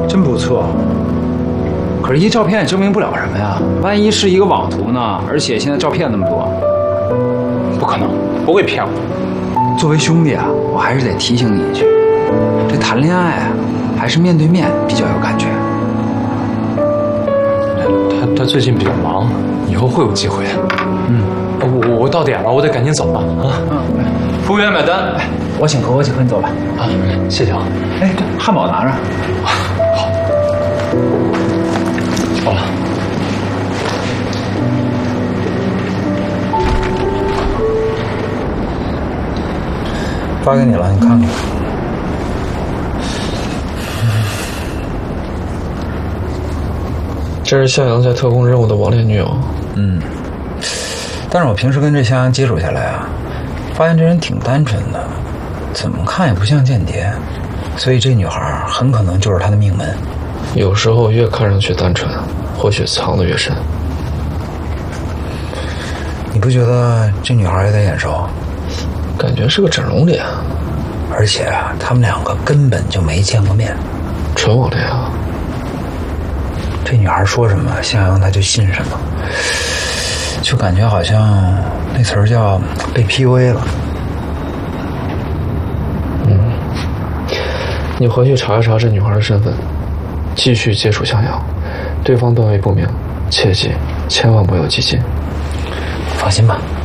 真不错。可是，一照片也证明不了什么呀。万一是一个网图呢？而且现在照片那么多， 不可能，不会骗我。 作为兄弟啊，我还是得提醒你一句：这谈恋爱啊，还是面对面比较有感觉。 他最近比较忙，以后会有机会的。我到点了，我得赶紧走了啊。服务员买单。 我请客，你走吧。 啊，谢谢啊。 哎，这汉堡拿着。 好。好了。 发给你了，你看看。 这是向阳在特工任务的网恋女友。 但是我平时跟这向阳接触下来啊，发现这人挺单纯的，怎么看也不像间谍，所以这女孩很可能就是他的命门。 有时候越看上去单纯，或许藏得越深。 你不觉得这女孩有点眼熟？ 感觉是个整容脸。 而且啊，他们两个根本就没见过面。 纯网恋啊。 这女孩说什么，向阳他就信什么，就感觉好像那词儿叫被 PUA 了。 你回去查一查这女孩的身份，继续接触向阳，对方段位不明，切记千万不要激进。 放心吧。